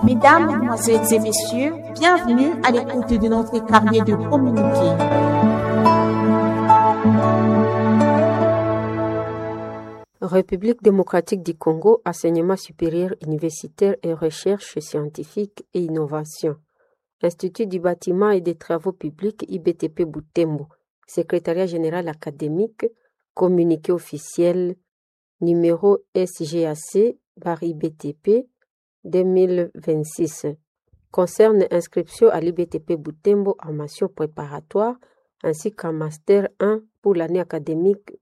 Mesdames, Mesdemoiselles et Messieurs, bienvenue à l'écoute de notre carnet de communiqué. République démocratique du Congo, enseignement supérieur universitaire et recherche scientifique et innovation. Institut du bâtiment et des travaux publics IBTP Butembo. Secrétariat général académique, communiqué officiel, numéro SGAC, bar IBTP 2026. Concerne inscription à l'IBTP Butembo en mention préparatoire ainsi qu'en master 1 pour l'année académique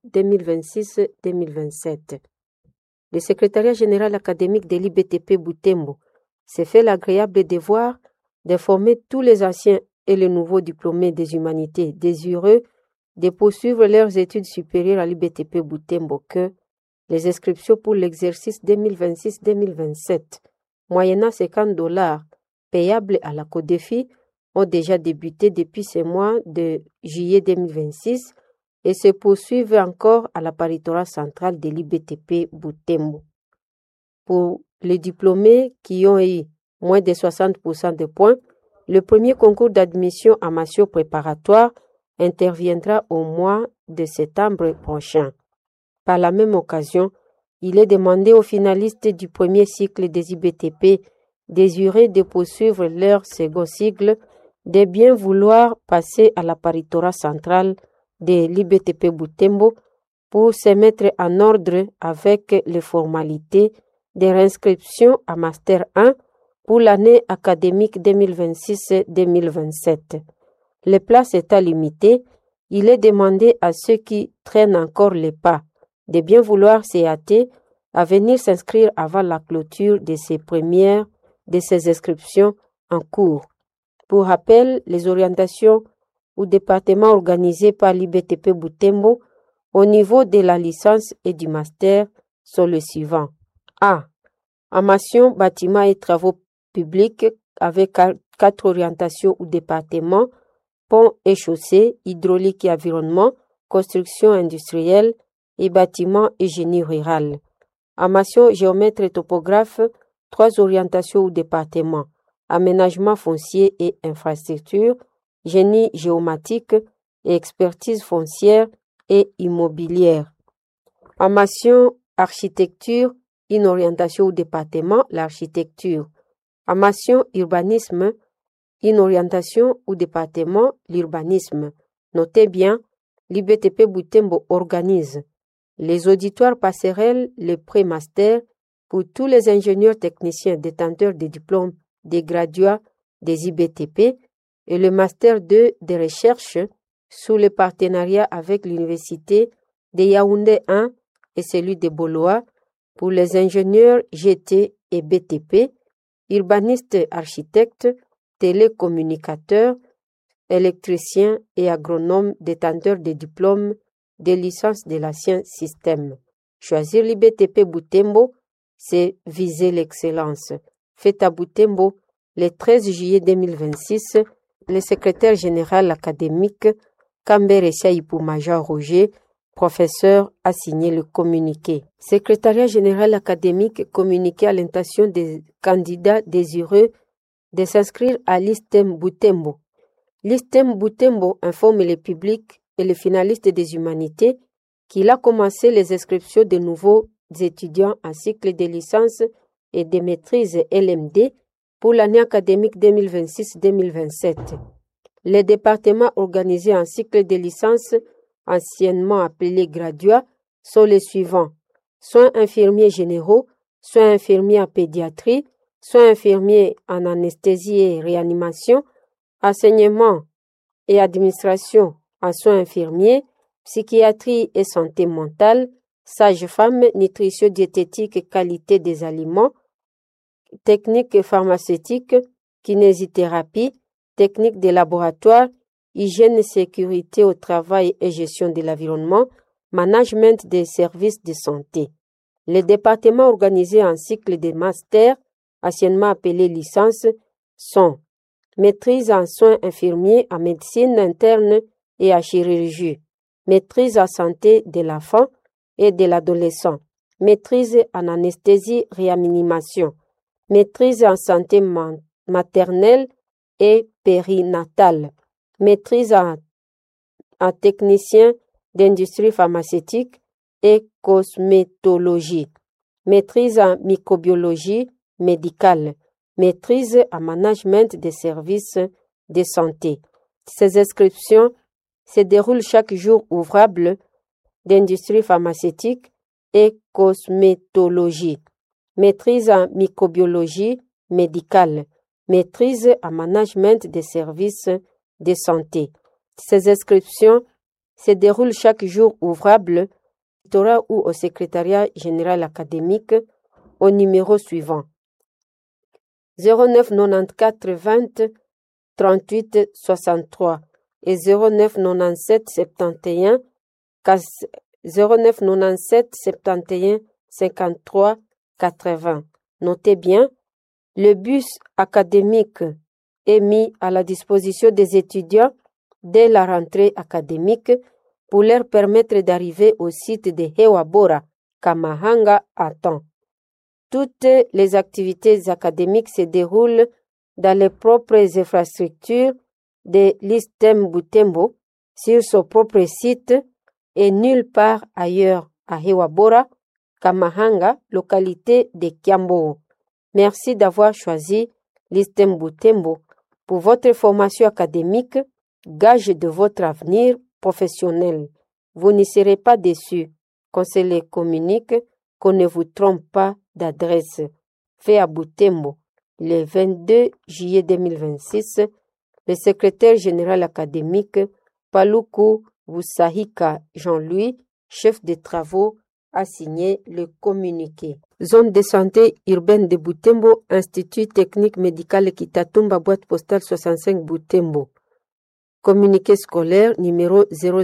2026-2027. Le secrétariat général académique de l'IBTP Butembo s'est fait l'agréable devoir d'informer tous les anciens et les nouveaux diplômés des humanités désireux de poursuivre leurs études supérieures à l'IBTP Butembo que les inscriptions pour l'exercice 2026-2027, moyennant $50 payables à la CODEFI, ont déjà débuté depuis ce mois de juillet 2026 et se poursuivent encore à la paritorat centrale de l'IBTP Butembo. Pour les diplômés qui ont eu moins de 60% de points, le premier concours d'admission en mention préparatoire interviendra au mois de septembre prochain. Par la même occasion, il est demandé aux finalistes du premier cycle des IBTP désireux de poursuivre leur second cycle de bien vouloir passer à la paritorat centrale de l'IBTP Butembo pour se mettre en ordre avec les formalités de réinscription à Master 1 pour l'année académique 2026-2027. Les places étant limitées, il est demandé à ceux qui traînent encore les pas de bien vouloir s'y hâter à venir s'inscrire avant la clôture de ces inscriptions en cours. Pour rappel, les orientations ou départements organisés par l'IBTP Butembo au niveau de la licence et du master sont les suivants. A. En mention bâtiment et travaux publics avec 4 orientations ou départements, pont et chaussées, hydraulique et environnement, construction industrielle et bâtiment et génie rural. En mention géomètre et topographe, 3 orientations ou départements, aménagement foncier et infrastructure, génie géomatique et expertise foncière et immobilière. En mention architecture, une orientation ou département, l'architecture. En mention urbanisme, une orientation ou département, l'urbanisme. Notez bien, l'IBTP Butembo organise les auditoires passerelles, les pré-masters pour tous les ingénieurs techniciens détenteurs des diplômes des graduats des IBTP et le master 2 de recherche sous le partenariat avec l'université de Yaoundé 1 et celui de Boloa pour les ingénieurs GT et BTP, urbanistes architectes, télécommunicateurs, électriciens et agronomes détenteurs des diplômes des licences de l'ancien système. Choisir l'IBTP Butembo, c'est viser l'excellence. Fête à Butembo, le 13 juillet 2026, le secrétaire général académique Kambere Major Roger, professeur, a signé le communiqué. Secrétariat général académique communiqué à l'intention des candidats désireux de s'inscrire à l'ISTEM Butembo. L'ISTEM Butembo informe le public et les finalistes des humanités qu'il a commencé les inscriptions de nouveaux étudiants en cycle de licence et de maîtrise LMD pour l'année académique 2026-2027. Les départements organisés en cycle de licence, anciennement appelés graduats, sont les suivants: soins infirmiers généraux, soins infirmiers en pédiatrie, soins infirmiers en anesthésie et réanimation, enseignement et administration en soins infirmiers, psychiatrie et santé mentale, sage-femme, nutrition diététique et qualité des aliments, technique pharmaceutique, kinésithérapie, technique de laboratoire, hygiène et sécurité au travail et gestion de l'environnement, management des services de santé. Les départements organisés en cycle de master, anciennement appelés licence, sont maîtrise en soins infirmiers, en médecine interne et en chirurgie, maîtrise en santé de l'enfant et de l'adolescent, maîtrise en anesthésie réanimation, maîtrise en santé maternelle et périnatale, maîtrise en technicien d'industrie pharmaceutique et cosmétologie, maîtrise en microbiologie médicale, maîtrise en management des services de santé. Ces inscriptions se déroulent chaque jour ouvrable d'industrie pharmaceutique et cosmétologie, maîtrise en microbiologie médicale, maîtrise en management des services de santé. Ces inscriptions se déroulent chaque jour ouvrable ou au secrétariat général académique au numéro suivant 09 94 20 38 63 et 09 97 71 09 97 71 53 80. Notez bien, le bus académique est mis à la disposition des étudiants dès la rentrée académique pour leur permettre d'arriver au site de Hewabora, Kamahanga à temps. Toutes les activités académiques se déroulent dans les propres infrastructures de l'ISTEM Butembo, sur son propre site et nulle part ailleurs à Hewabora, Kamahanga, localité de Kiambo. Merci d'avoir choisi l'ISTEM Butembo pour votre formation académique, gage de votre avenir professionnel. Vous n'y serez pas déçus qu'on se les communique, qu'on ne vous trompe pas d'adresse. Fait à Butembo, le 22 juillet 2026, le secrétaire général académique Paluku Wusahika Jean-Louis, chef de travaux, a signé le communiqué. Zone de santé urbaine de Butembo, Institut technique médical Kitatumba, boîte postale 65 Butembo. Communiqué scolaire numéro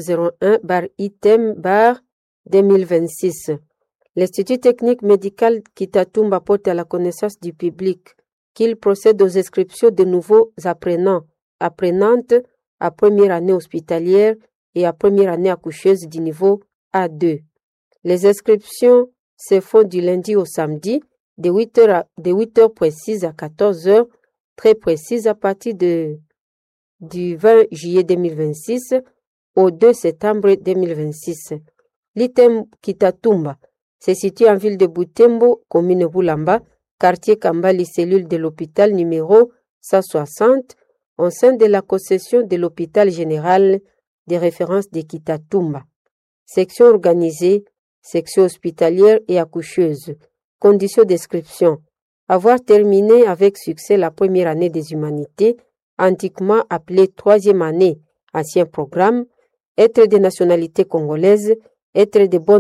001/item/2026. L'Institut technique médical Kitatumba porte à la connaissance du public qu'il procède aux inscriptions de nouveaux apprenantes à première année hospitalière et à première année accoucheuse du niveau A2. Les inscriptions se font du lundi au samedi de 8h précises à 14h, très précises à partir du 20 juillet 2026 au 2 septembre 2026. L'item Kitatumba se situe en ville de Butembo, commune Bulamba, quartier Kambali, cellule de l'hôpital numéro 160, au sein de la concession de l'hôpital général de référence de Kitatumba. Section organisée, section hospitalière et accoucheuse. Conditions d'inscription. Avoir terminé avec succès la première année des humanités, antiquement appelée troisième année, ancien programme, être de nationalité congolaise, être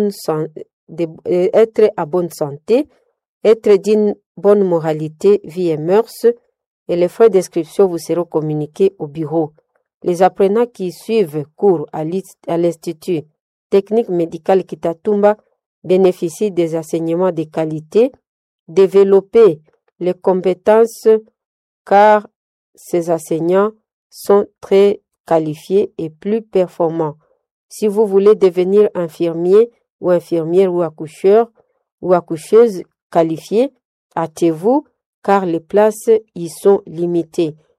à bonne santé, être d'une bonne moralité, vie et mœurs, et les frais d'inscription vous seront communiqués au bureau. Les apprenants qui suivent cours à l'Institut technique médical Kitatumba bénéficient des enseignements de qualité, développer les compétences car ces enseignants sont très qualifiés et plus performants. Si vous voulez devenir infirmier ou infirmière ou accoucheur ou accoucheuse qualifiée, hâtez-vous car les places y sont limitées.